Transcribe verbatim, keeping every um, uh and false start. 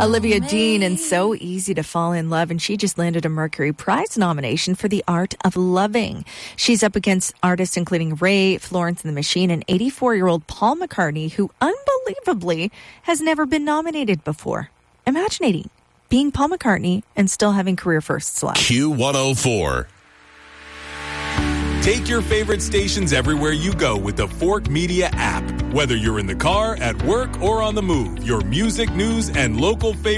Olivia Dean, and So Easy to Fall in Love, and she just landed a Mercury Prize nomination for The Art of Loving. She's up against artists including Ray, Florence and the Machine, and eighty-four-year-old Paul McCartney, who unbelievably has never been nominated before. Imaginating being Paul McCartney and still having career firsts left. Q one oh four. Take your favorite stations everywhere you go with the Fork Media app. Whether you're in the car, at work, or on the move, your music, news, and local favorites